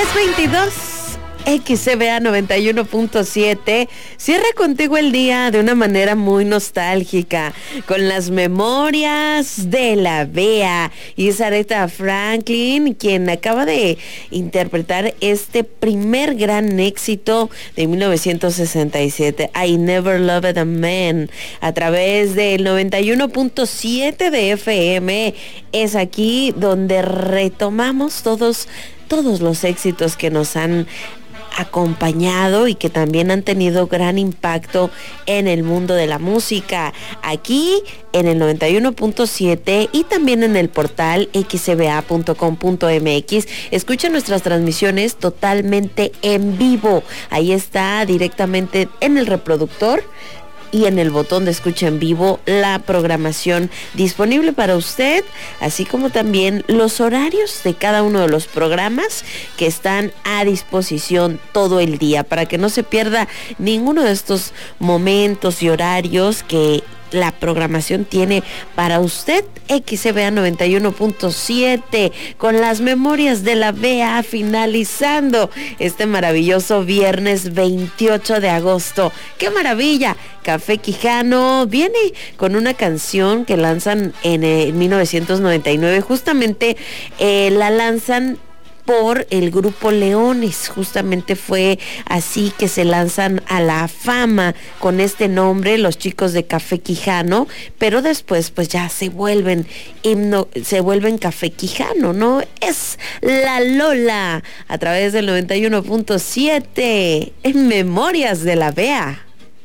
10:22. XCBA 91.7 cierra contigo el día de una manera muy nostálgica, con las memorias de la Bea. Y es Aretha Franklin quien acaba de interpretar este primer gran éxito de 1967, I Never Loved a Man, a través del 91.7 de FM. Es aquí donde retomamos todos los éxitos que nos han acompañado y que también han tenido gran impacto en el mundo de la música, aquí en el 91.7 y también en el portal xcba.com.mx. Escucha nuestras transmisiones totalmente en vivo. Ahí está directamente en el reproductor y en el botón de escucha en vivo la programación disponible para usted, así como también los horarios de cada uno de los programas que están a disposición todo el día, para que no se pierda ninguno de estos momentos y horarios que la programación tiene para usted. XCBA 91.7 con las memorias de la Bea, finalizando este maravilloso viernes 28 de agosto. ¡Qué maravilla! Café Quijano viene con una canción que lanzan en 1999. Justamente la lanzan por el grupo Leones. Justamente fue así que se lanzan a la fama con este nombre, los chicos de Café Quijano, pero después pues ya se vuelven Café Quijano, ¿no? Es La Lola a través del 91.7 en Memorias de la Bea.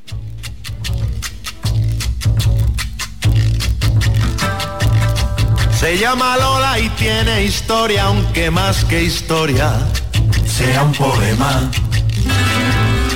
Se llama Lola y tiene historia, aunque más que historia sea un poema.